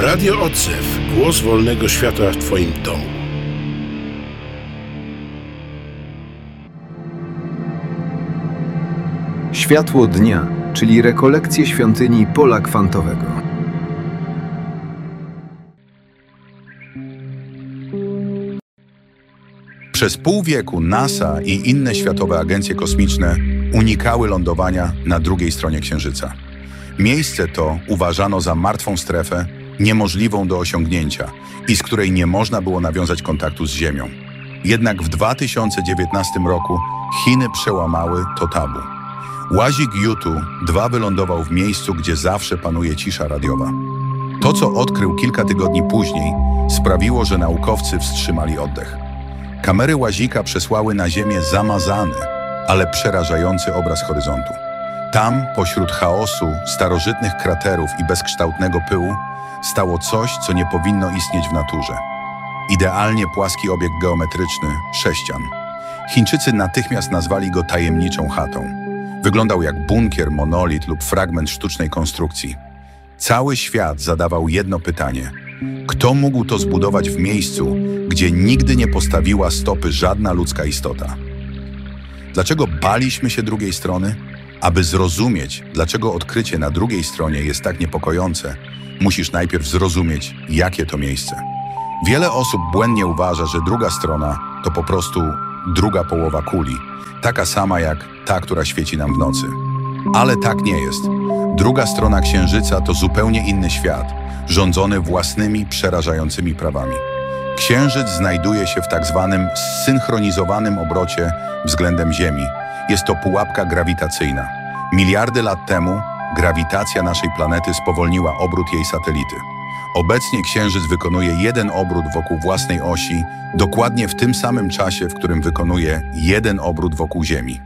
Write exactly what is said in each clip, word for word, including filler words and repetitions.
Radio Odzew. Głos wolnego świata w Twoim domu. Światło dnia, czyli rekolekcje świątyni Pola Kwantowego. Przez pół wieku NASA i inne światowe agencje kosmiczne unikały lądowania na drugiej stronie Księżyca. Miejsce to uważano za martwą strefę, niemożliwą do osiągnięcia i z której nie można było nawiązać kontaktu z Ziemią. Jednak w dwa tysiące dziewiętnastym roku Chiny przełamały to tabu. Łazik Yutu dwa wylądował w miejscu, gdzie zawsze panuje cisza radiowa. To, co odkrył kilka tygodni później, sprawiło, że naukowcy wstrzymali oddech. Kamery łazika przesłały na Ziemię zamazany, ale przerażający obraz horyzontu. Tam, pośród chaosu, starożytnych kraterów i bezkształtnego pyłu, stało coś, co nie powinno istnieć w naturze. Idealnie płaski obiekt geometryczny, sześcian. Chińczycy natychmiast nazwali go tajemniczą chatą. Wyglądał jak bunkier, monolit lub fragment sztucznej konstrukcji. Cały świat zadawał jedno pytanie. Kto mógł to zbudować w miejscu, gdzie nigdy nie postawiła stopy żadna ludzka istota? Dlaczego baliśmy się drugiej strony? Aby zrozumieć, dlaczego odkrycie na drugiej stronie jest tak niepokojące, musisz najpierw zrozumieć, jakie to miejsce. Wiele osób błędnie uważa, że druga strona to po prostu druga połowa kuli, taka sama jak ta, która świeci nam w nocy. Ale tak nie jest. Druga strona Księżyca to zupełnie inny świat, rządzony własnymi, przerażającymi prawami. Księżyc znajduje się w tak zwanym zsynchronizowanym obrocie względem Ziemi. Jest to pułapka grawitacyjna. Miliardy lat temu grawitacja naszej planety spowolniła obrót jej satelity. Obecnie Księżyc wykonuje jeden obrót wokół własnej osi, dokładnie w tym samym czasie, w którym wykonuje jeden obrót wokół Ziemi.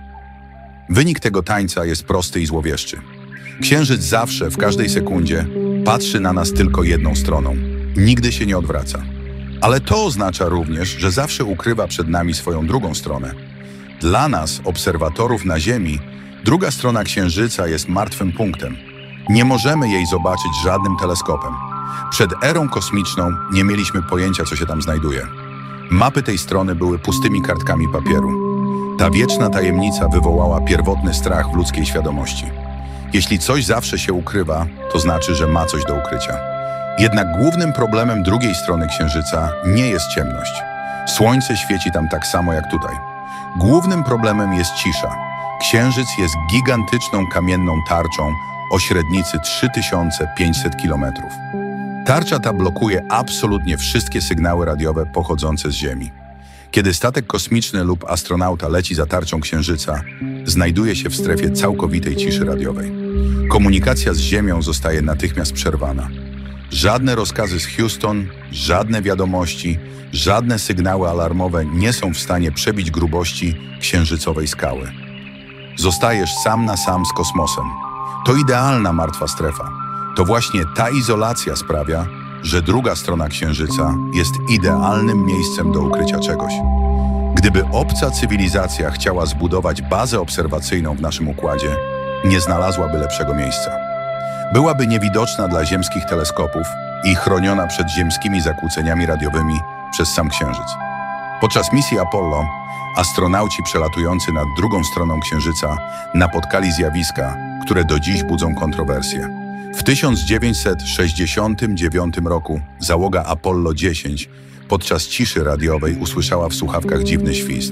Wynik tego tańca jest prosty i złowieszczy. Księżyc zawsze, w każdej sekundzie, patrzy na nas tylko jedną stroną. Nigdy się nie odwraca. Ale to oznacza również, że zawsze ukrywa przed nami swoją drugą stronę. Dla nas, obserwatorów na Ziemi, druga strona Księżyca jest martwym punktem. Nie możemy jej zobaczyć żadnym teleskopem. Przed erą kosmiczną nie mieliśmy pojęcia, co się tam znajduje. Mapy tej strony były pustymi kartkami papieru. Ta wieczna tajemnica wywołała pierwotny strach w ludzkiej świadomości. Jeśli coś zawsze się ukrywa, to znaczy, że ma coś do ukrycia. Jednak głównym problemem drugiej strony Księżyca nie jest ciemność. Słońce świeci tam tak samo jak tutaj. Głównym problemem jest cisza. Księżyc jest gigantyczną kamienną tarczą o średnicy trzy tysiące pięćset kilometrów. Tarcza ta blokuje absolutnie wszystkie sygnały radiowe pochodzące z Ziemi. Kiedy statek kosmiczny lub astronauta leci za tarczą Księżyca, znajduje się w strefie całkowitej ciszy radiowej. Komunikacja z Ziemią zostaje natychmiast przerwana. Żadne rozkazy z Houston, żadne wiadomości, żadne sygnały alarmowe nie są w stanie przebić grubości księżycowej skały. Zostajesz sam na sam z kosmosem. To idealna martwa strefa. To właśnie ta izolacja sprawia, że druga strona Księżyca jest idealnym miejscem do ukrycia czegoś. Gdyby obca cywilizacja chciała zbudować bazę obserwacyjną w naszym układzie, nie znalazłaby lepszego miejsca. Byłaby niewidoczna dla ziemskich teleskopów i chroniona przed ziemskimi zakłóceniami radiowymi przez sam Księżyc. Podczas misji Apollo astronauci przelatujący nad drugą stroną Księżyca napotkali zjawiska, które do dziś budzą kontrowersje. W tysiąc dziewięćset sześćdziesiątym dziewiątym roku załoga Apollo dziesięć podczas ciszy radiowej usłyszała w słuchawkach dziwny świst.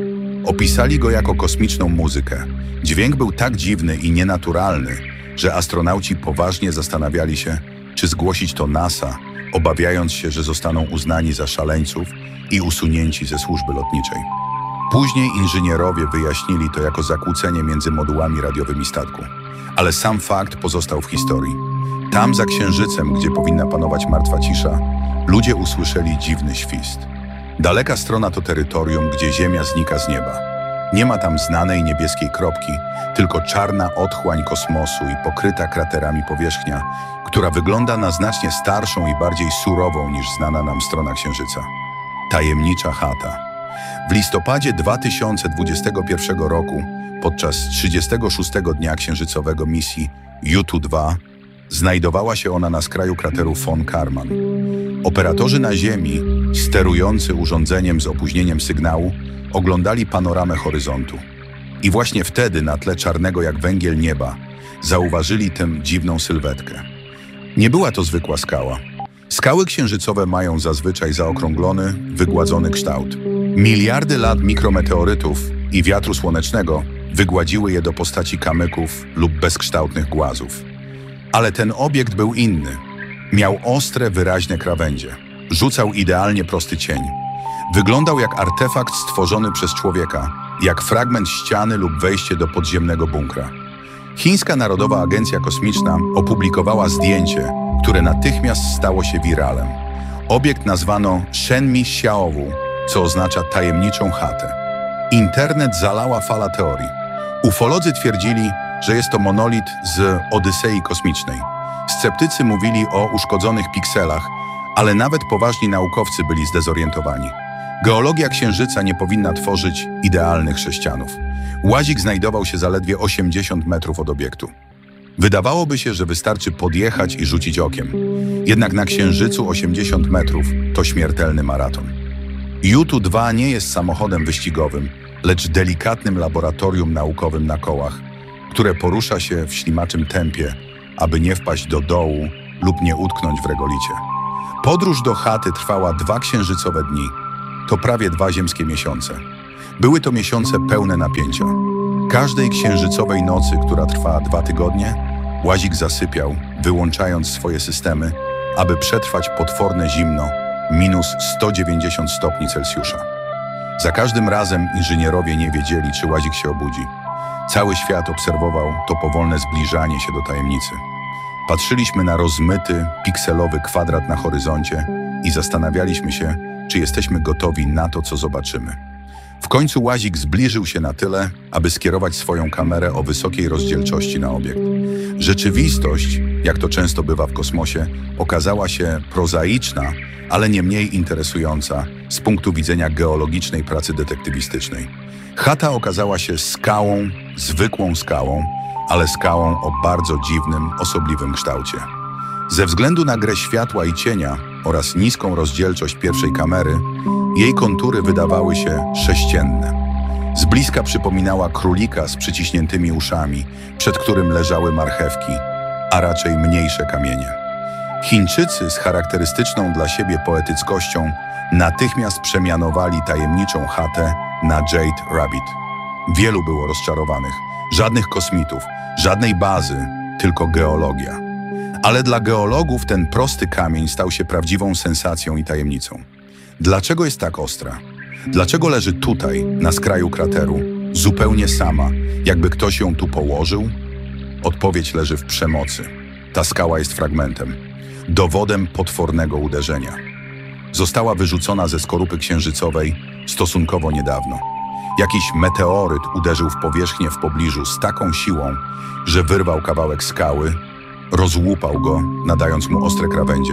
Opisali go jako kosmiczną muzykę. Dźwięk był tak dziwny i nienaturalny, że astronauci poważnie zastanawiali się, czy zgłosić to NASA, obawiając się, że zostaną uznani za szaleńców i usunięci ze służby lotniczej. Później inżynierowie wyjaśnili to jako zakłócenie między modułami radiowymi statku. Ale sam fakt pozostał w historii. Tam za Księżycem, gdzie powinna panować martwa cisza, ludzie usłyszeli dziwny świst. Daleka strona to terytorium, gdzie Ziemia znika z nieba. Nie ma tam znanej niebieskiej kropki, tylko czarna otchłań kosmosu i pokryta kraterami powierzchnia, która wygląda na znacznie starszą i bardziej surową niż znana nam strona Księżyca. Tajemnicza chata. W listopadzie dwa tysiące dwudziestego pierwszego roku, podczas trzydziestego szóstego dnia księżycowego misji Yutu dwa, Znajdowała się ona na skraju krateru von Karman. Operatorzy na Ziemi, sterujący urządzeniem z opóźnieniem sygnału, oglądali panoramę horyzontu. I właśnie wtedy, na tle czarnego jak węgiel nieba, zauważyli tę dziwną sylwetkę. Nie była to zwykła skała. Skały księżycowe mają zazwyczaj zaokrąglony, wygładzony kształt. Miliardy lat mikrometeorytów i wiatru słonecznego wygładziły je do postaci kamyków lub bezkształtnych głazów. Ale ten obiekt był inny. Miał ostre, wyraźne krawędzie. Rzucał idealnie prosty cień. Wyglądał jak artefakt stworzony przez człowieka, jak fragment ściany lub wejście do podziemnego bunkra. Chińska Narodowa Agencja Kosmiczna opublikowała zdjęcie, które natychmiast stało się wiralem. Obiekt nazwano Shenmi Xiaowu, co oznacza tajemniczą chatę. Internet zalała fala teorii. Ufolodzy twierdzili, że jest to monolit z Odysei Kosmicznej. Sceptycy mówili o uszkodzonych pikselach, ale nawet poważni naukowcy byli zdezorientowani. Geologia Księżyca nie powinna tworzyć idealnych sześcianów. Łazik znajdował się zaledwie osiemdziesiąt metrów od obiektu. Wydawałoby się, że wystarczy podjechać i rzucić okiem. Jednak na Księżycu osiemdziesiąt metrów to śmiertelny maraton. Jutu dwa nie jest samochodem wyścigowym, lecz delikatnym laboratorium naukowym na kołach, które porusza się w ślimaczym tempie, aby nie wpaść do dołu lub nie utknąć w regolicie. Podróż do chaty trwała dwa księżycowe dni. To prawie dwa ziemskie miesiące. Były to miesiące pełne napięcia. Każdej księżycowej nocy, która trwała dwa tygodnie, Łazik zasypiał, wyłączając swoje systemy, aby przetrwać potworne zimno minus sto dziewięćdziesiąt stopni Celsjusza. Za każdym razem inżynierowie nie wiedzieli, czy Łazik się obudzi. Cały świat obserwował to powolne zbliżanie się do tajemnicy. Patrzyliśmy na rozmyty, pikselowy kwadrat na horyzoncie i zastanawialiśmy się, czy jesteśmy gotowi na to, co zobaczymy. W końcu Łazik zbliżył się na tyle, aby skierować swoją kamerę o wysokiej rozdzielczości na obiekt. Rzeczywistość, jak to często bywa w kosmosie, okazała się prozaiczna, ale nie mniej interesująca z punktu widzenia geologicznej pracy detektywistycznej. Chata okazała się skałą, zwykłą skałą, ale skałą o bardzo dziwnym, osobliwym kształcie. Ze względu na grę światła i cienia oraz niską rozdzielczość pierwszej kamery, jej kontury wydawały się sześcienne. Z bliska przypominała królika z przyciśniętymi uszami, przed którym leżały marchewki, a raczej mniejsze kamienie. Chińczycy z charakterystyczną dla siebie poetyckością natychmiast przemianowali tajemniczą chatę na Jade Rabbit. Wielu było rozczarowanych. Żadnych kosmitów, żadnej bazy, tylko geologia. Ale dla geologów ten prosty kamień stał się prawdziwą sensacją i tajemnicą. Dlaczego jest tak ostra? Dlaczego leży tutaj, na skraju krateru, zupełnie sama, jakby ktoś ją tu położył? Odpowiedź leży w przemocy. Ta skała jest fragmentem, dowodem potwornego uderzenia. Została wyrzucona ze skorupy księżycowej stosunkowo niedawno. Jakiś meteoryt uderzył w powierzchnię w pobliżu z taką siłą, że wyrwał kawałek skały, rozłupał go, nadając mu ostre krawędzie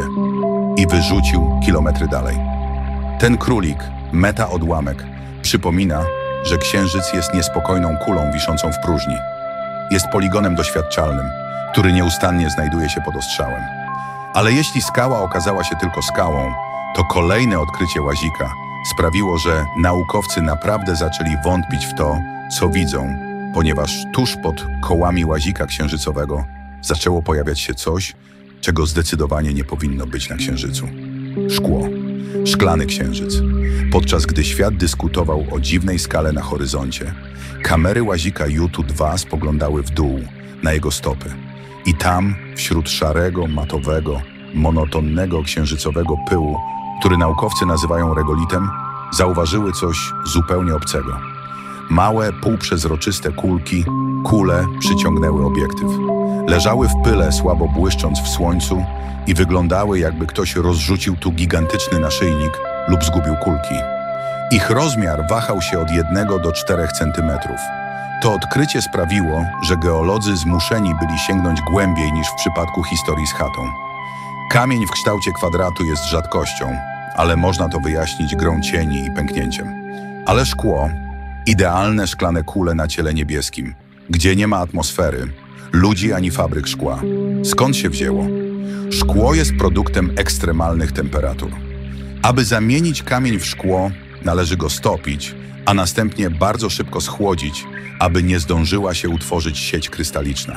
i wyrzucił kilometry dalej. Ten królik, meta-odłamek, przypomina, że Księżyc jest niespokojną kulą wiszącą w próżni. Jest poligonem doświadczalnym, który nieustannie znajduje się pod ostrzałem. Ale jeśli skała okazała się tylko skałą, to kolejne odkrycie Łazika sprawiło, że naukowcy naprawdę zaczęli wątpić w to, co widzą, ponieważ tuż pod kołami Łazika księżycowego zaczęło pojawiać się coś, czego zdecydowanie nie powinno być na Księżycu. Szkło. Szklany księżyc. Podczas gdy świat dyskutował o dziwnej skale na horyzoncie, kamery Łazika Jutu dwa spoglądały w dół, na jego stopy. I tam, wśród szarego, matowego, monotonnego księżycowego pyłu, który naukowcy nazywają regolitem, zauważyły coś zupełnie obcego. Małe, półprzezroczyste kulki, kule przyciągnęły obiektyw. Leżały w pyle, słabo błyszcząc w słońcu i wyglądały, jakby ktoś rozrzucił tu gigantyczny naszyjnik lub zgubił kulki. Ich rozmiar wahał się od jednego do czterech centymetrów. To odkrycie sprawiło, że geolodzy zmuszeni byli sięgnąć głębiej niż w przypadku historii z chatą. Kamień w kształcie kwadratu jest rzadkością, ale można to wyjaśnić grą cieni i pęknięciem. Ale szkło, idealne szklane kule na ciele niebieskim, gdzie nie ma atmosfery, ludzi ani fabryk szkła, Skąd się wzięło? Szkło jest produktem ekstremalnych temperatur. Aby zamienić kamień w szkło, należy go stopić, a następnie bardzo szybko schłodzić, aby nie zdążyła się utworzyć sieć krystaliczna.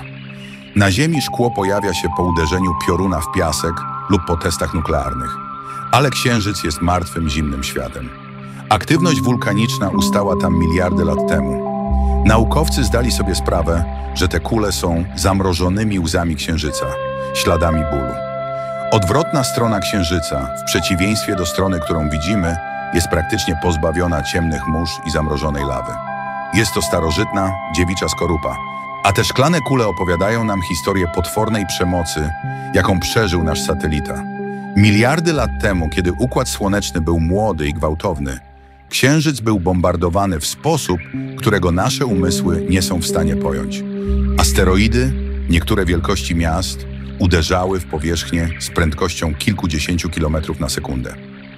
Na Ziemi szkło pojawia się po uderzeniu pioruna w piasek lub po testach nuklearnych. Ale Księżyc jest martwym, zimnym światem. Aktywność wulkaniczna ustała tam miliardy lat temu. Naukowcy zdali sobie sprawę, że te kule są zamrożonymi łzami Księżyca, śladami bólu. Odwrotna strona Księżyca, w przeciwieństwie do strony, którą widzimy, jest praktycznie pozbawiona ciemnych mórz i zamrożonej lawy. Jest to starożytna, dziewicza skorupa, a te szklane kule opowiadają nam historię potwornej przemocy, jaką przeżył nasz satelita. Miliardy lat temu, kiedy Układ Słoneczny był młody i gwałtowny, Księżyc był bombardowany w sposób, którego nasze umysły nie są w stanie pojąć. Asteroidy, niektóre wielkości miast, uderzały w powierzchnię z prędkością kilkudziesięciu kilometrów na sekundę.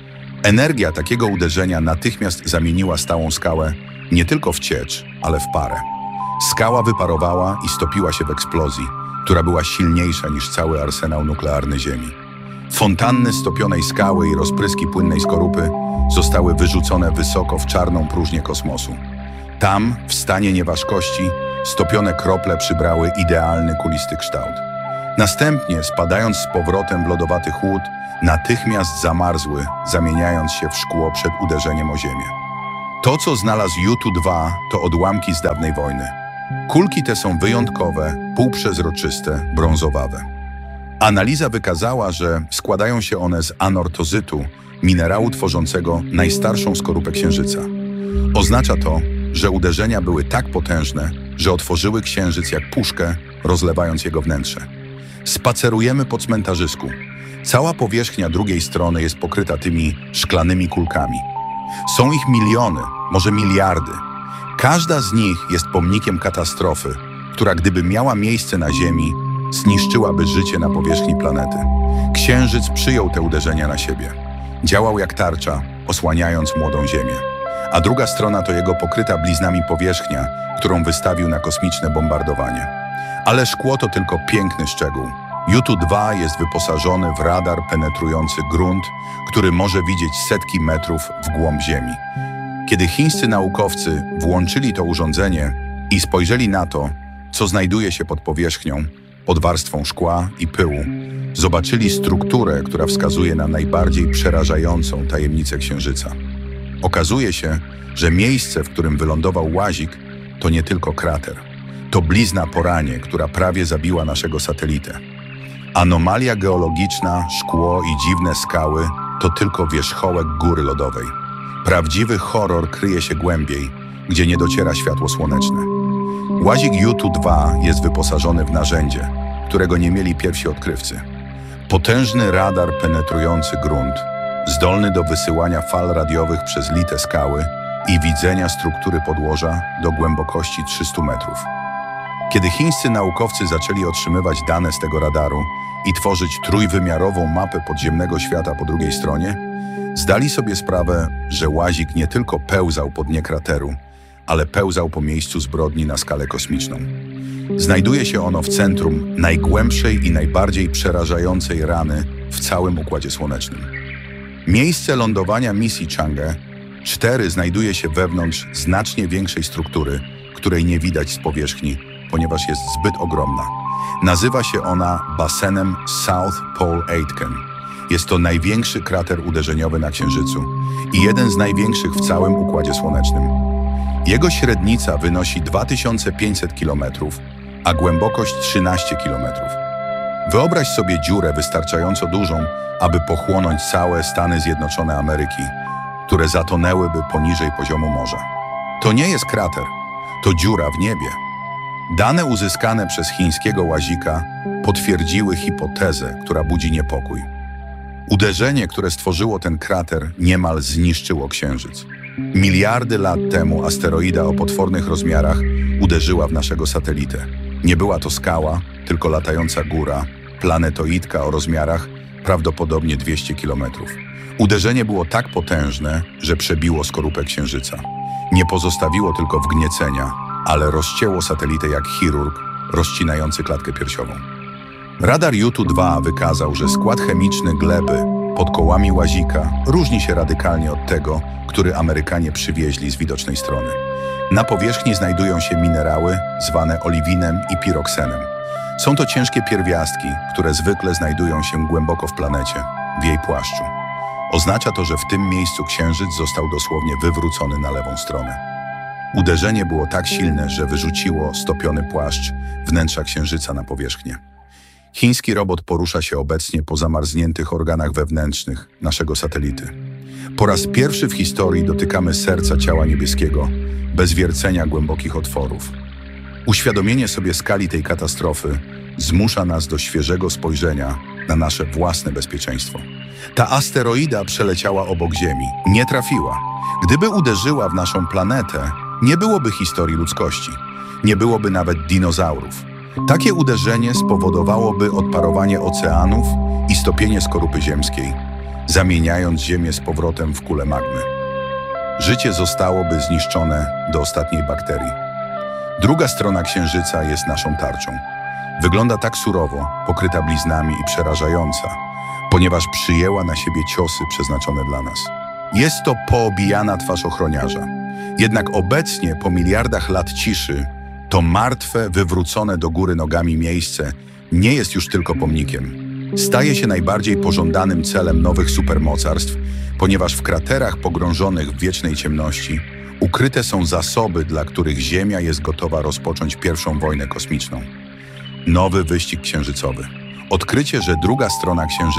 Energia takiego uderzenia natychmiast zamieniła stałą skałę nie tylko w ciecz, ale w parę. Skała wyparowała i stopiła się w eksplozji, która była silniejsza niż cały arsenał nuklearny Ziemi. Fontanny stopionej skały i rozpryski płynnej skorupy zostały wyrzucone wysoko w czarną próżnię kosmosu. Tam, w stanie nieważkości, stopione krople przybrały idealny kulisty kształt. Następnie, spadając z powrotem w lodowaty chłód, natychmiast zamarzły, zamieniając się w szkło przed uderzeniem o ziemię. To, co znalazł U dwa, to odłamki z dawnej wojny. Kulki te są wyjątkowe, półprzezroczyste, brązowawe. Analiza wykazała, że składają się one z anortozytu, minerału tworzącego najstarszą skorupę Księżyca. Oznacza to, że uderzenia były tak potężne, że otworzyły Księżyc jak puszkę, rozlewając jego wnętrze. Spacerujemy po cmentarzysku. Cała powierzchnia drugiej strony jest pokryta tymi szklanymi kulkami. Są ich miliony, może miliardy. Każda z nich jest pomnikiem katastrofy, która gdyby miała miejsce na Ziemi, zniszczyłaby życie na powierzchni planety. Księżyc przyjął te uderzenia na siebie. Działał jak tarcza, osłaniając młodą Ziemię. A druga strona to jego pokryta bliznami powierzchnia, którą wystawił na kosmiczne bombardowanie. Ale szkło to tylko piękny szczegół. U dwa jest wyposażony w radar penetrujący grunt, który może widzieć setki metrów w głąb Ziemi. Kiedy chińscy naukowcy włączyli to urządzenie i spojrzeli na to, co znajduje się pod powierzchnią, pod warstwą szkła i pyłu, zobaczyli strukturę, która wskazuje na najbardziej przerażającą tajemnicę Księżyca. Okazuje się, że miejsce, w którym wylądował łazik, to nie tylko krater. To blizna po ranie, która prawie zabiła naszego satelitę. Anomalia geologiczna, szkło i dziwne skały to tylko wierzchołek góry lodowej. Prawdziwy horror kryje się głębiej, gdzie nie dociera światło słoneczne. Łazik U dwa jest wyposażony w narzędzie, którego nie mieli pierwsi odkrywcy. Potężny radar penetrujący grunt, zdolny do wysyłania fal radiowych przez lite skały i widzenia struktury podłoża do głębokości trzystu metrów. Kiedy chińscy naukowcy zaczęli otrzymywać dane z tego radaru i tworzyć trójwymiarową mapę podziemnego świata po drugiej stronie, zdali sobie sprawę, że łazik nie tylko pełzał po dnie krateru, ale pełzał po miejscu zbrodni na skalę kosmiczną. Znajduje się ono w centrum najgłębszej i najbardziej przerażającej rany w całym Układzie Słonecznym. Miejsce lądowania misji Chang'e cztery znajduje się wewnątrz znacznie większej struktury, której nie widać z powierzchni, ponieważ jest zbyt ogromna. Nazywa się ona basenem South Pole Aitken. Jest to największy krater uderzeniowy na Księżycu i jeden z największych w całym Układzie Słonecznym. Jego średnica wynosi dwa tysiące pięćset kilometrów, a głębokość trzynaście kilometrów. Wyobraź sobie dziurę wystarczająco dużą, aby pochłonąć całe Stany Zjednoczone Ameryki, które zatonęłyby poniżej poziomu morza. To nie jest krater, to dziura w niebie. Dane uzyskane przez chińskiego łazika potwierdziły hipotezę, która budzi niepokój. Uderzenie, które stworzyło ten krater, niemal zniszczyło Księżyc. Miliardy lat temu asteroida o potwornych rozmiarach uderzyła w naszego satelitę. Nie była to skała, tylko latająca góra, planetoidka o rozmiarach prawdopodobnie dwieście kilometrów. Uderzenie było tak potężne, że przebiło skorupę Księżyca. Nie pozostawiło tylko wgniecenia, ale rozcięło satelitę jak chirurg rozcinający klatkę piersiową. Radar Jutu dwa wykazał, że skład chemiczny gleby pod kołami łazika różni się radykalnie od tego, który Amerykanie przywieźli z widocznej strony. Na powierzchni znajdują się minerały zwane oliwinem i piroksenem. Są to ciężkie pierwiastki, które zwykle znajdują się głęboko w planecie, w jej płaszczu. Oznacza to, że w tym miejscu Księżyc został dosłownie wywrócony na lewą stronę. Uderzenie było tak silne, że wyrzuciło stopiony płaszcz wnętrza Księżyca na powierzchnię. Chiński robot porusza się obecnie po zamarzniętych organach wewnętrznych naszego satelity. Po raz pierwszy w historii dotykamy serca ciała niebieskiego, bez wiercenia głębokich otworów. Uświadomienie sobie skali tej katastrofy zmusza nas do świeżego spojrzenia na nasze własne bezpieczeństwo. Ta asteroida przeleciała obok Ziemi, nie trafiła. Gdyby uderzyła w naszą planetę, nie byłoby historii ludzkości, nie byłoby nawet dinozaurów. Takie uderzenie spowodowałoby odparowanie oceanów i stopienie skorupy ziemskiej, zamieniając Ziemię z powrotem w kulę magmy. Życie zostałoby zniszczone do ostatniej bakterii. Druga strona Księżyca jest naszą tarczą. Wygląda tak surowo, pokryta bliznami i przerażająca, ponieważ przyjęła na siebie ciosy przeznaczone dla nas. Jest to poobijana twarz ochroniarza. Jednak obecnie, po miliardach lat ciszy, to martwe, wywrócone do góry nogami miejsce nie jest już tylko pomnikiem. Staje się najbardziej pożądanym celem nowych supermocarstw, ponieważ w kraterach pogrążonych w wiecznej ciemności ukryte są zasoby, dla których Ziemia jest gotowa rozpocząć pierwszą wojnę kosmiczną. Nowy wyścig księżycowy. Odkrycie, że druga strona Księżyca